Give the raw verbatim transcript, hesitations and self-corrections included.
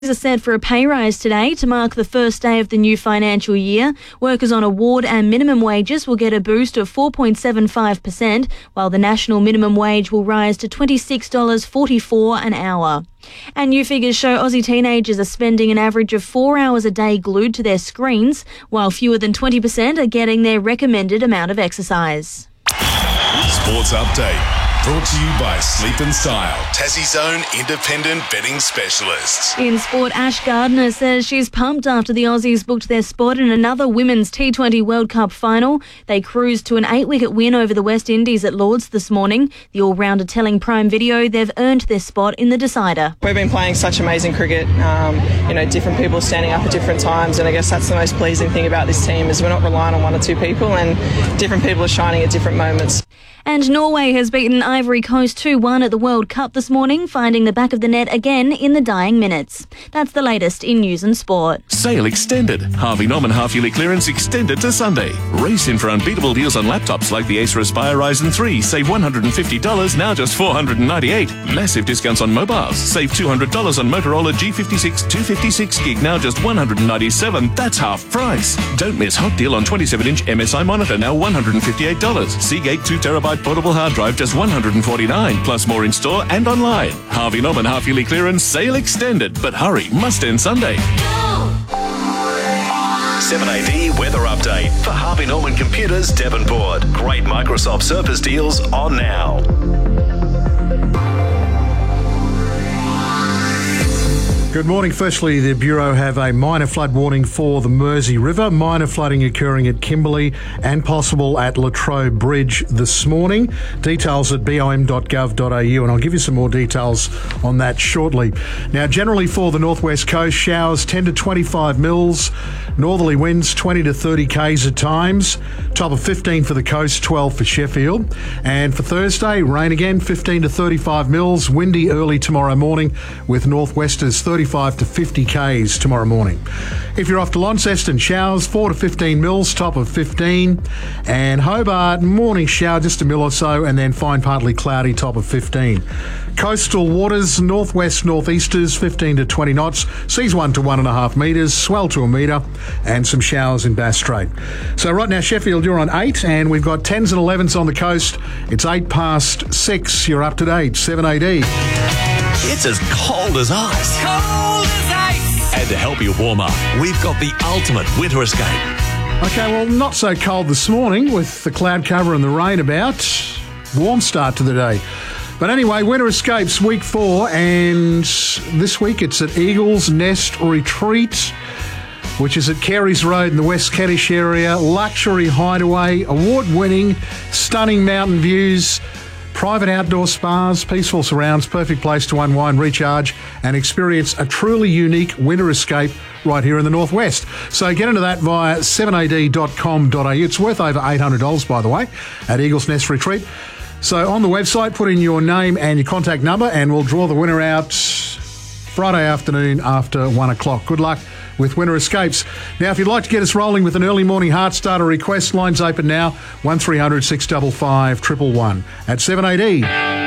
Are set for a pay rise today to mark the first day of the new financial year. Workers on award and minimum wages will get a boost of four point seven five percent, while the national minimum wage will rise to twenty-six dollars forty-four an hour. And new figures show Aussie teenagers are spending an average of four hours a day glued to their screens, while fewer than twenty percent are getting their recommended amount of exercise. Sports Update. Brought to you by Sleep and Style, Tassie's own independent betting specialists. In sport, Ash Gardner says she's pumped after the Aussies booked their spot in another Women's T twenty World Cup final. They cruised to an eight-wicket win over the West Indies at Lords this morning. The all-rounder telling Prime Video they've earned their spot in the decider. We've been playing such amazing cricket, um, you know, different people standing up at different times, and I guess that's the most pleasing thing about this team is we're not relying on one or two people, and different people are shining at different moments. And Norway has beaten Ivory Coast two one at the World Cup this morning, finding the back of the net again in the dying minutes. That's the latest in news and sport. Sale extended. Harvey Norman half-yearly clearance extended to Sunday. Race in for unbeatable deals on laptops like the Acer Aspire Ryzen three. Save one hundred fifty dollars, now just four hundred ninety-eight dollars. Massive discounts on mobiles. Save two hundred dollars on Motorola G fifty-six two fifty-six gig, now just one hundred ninety-seven dollars. That's half price. Don't miss hot deal on twenty-seven inch M S I monitor, now one hundred fifty-eight dollars. Seagate two terabyte portable hard drive, just one hundred forty-nine dollars, plus more in store and online. Harvey Norman half-yearly clearance, sale extended, but hurry, must end Sunday. seven A D weather update for Harvey Norman Computers Devonport. Great Microsoft Surface deals on now. Good morning. Firstly, the Bureau have a minor flood warning for the Mersey River. Minor flooding occurring at Kimberley and possible at Latrobe Bridge this morning. Details at b o m dot gov dot a u, and I'll give you some more details on that shortly. Now, generally for the northwest coast, showers ten to twenty-five mils, northerly winds twenty to thirty k's at times, top of fifteen for the coast, twelve for Sheffield. And for Thursday, rain again, fifteen to thirty-five mils, windy early tomorrow morning with northwesters thirty-five to fifty k's tomorrow morning. If you're off to Launceston, showers four to fifteen mils, top of fifteen. And Hobart, morning shower, just a mil or so, and then fine partly cloudy, top of fifteen. Coastal waters, northwest northeasters, fifteen to twenty knots, seas one to one and a half metres, swell to a metre, and some showers in Bass Strait. So right now, Sheffield, you're on eight, and we've got tens and elevens on the coast. It's eight past six. You're up to date, seven A D. It's as cold as ice. Cold as ice. And to help you warm up, we've got the ultimate winter escape. Okay, well, not so cold this morning with the cloud cover and the rain about. Warm start to the day. But anyway, Winter Escapes week four, and this week it's at Eagles Nest Retreat, which is at Carey's Road in the West Kentish area. Luxury hideaway, award-winning, stunning mountain views, private outdoor spas, peaceful surrounds, perfect place to unwind, recharge, and experience a truly unique winter escape right here in the northwest. So get into that via seven a d dot com dot a u. It's worth over eight hundred dollars, by the way, at Eagles Nest Retreat. So on the website, put in your name and your contact number, and we'll draw the winner out Friday afternoon after one o'clock. Good luck with Winter Escapes. Now, if you'd like to get us rolling with an early morning heart starter request, lines open now, one three hundred six five five one one one at seven A D.